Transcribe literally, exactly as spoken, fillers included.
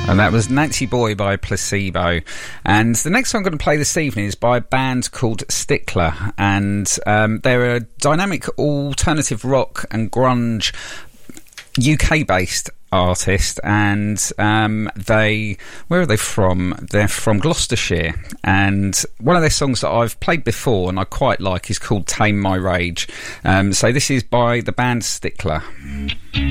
And that was Nancy Boy by Placebo. And the next song I'm going to play this evening is by a band called Stickler. And um, they're a dynamic alternative rock and grunge U K-based artist, and um, they where are they from? They're from Gloucestershire, and one of their songs that I've played before and I quite like is called Tame My Rage. Um, so this is by the band Stickler.